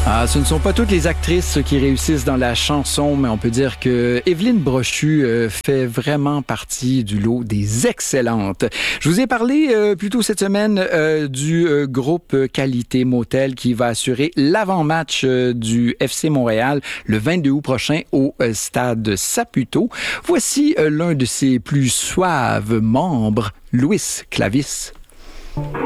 Ah, ce ne sont pas toutes les actrices qui réussissent dans la chanson, mais on peut dire que Évelyne Brochu fait vraiment partie du lot des excellentes. Je vous ai parlé plus tôt cette semaine du groupe Qualité Motel qui va assurer l'avant-match du FC Montréal le 22 août prochain au stade Saputo. Voici l'un de ses plus suaves membres, Louis Clavis.